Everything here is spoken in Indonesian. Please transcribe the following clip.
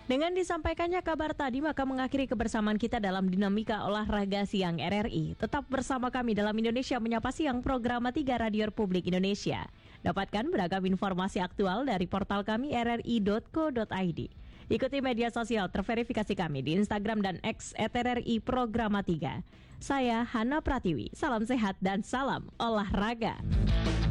Dengan disampaikannya kabar tadi, maka mengakhiri kebersamaan kita dalam Dinamika Olahraga Siang RRI. Tetap bersama kami dalam Indonesia Menyapa Siang, program 3 Radio Republik Indonesia. Dapatkan beragam informasi aktual dari portal kami rri.co.id. Ikuti media sosial terverifikasi kami di Instagram dan X @RRI Programa 3. Saya Hana Pratiwi, salam sehat dan salam olahraga.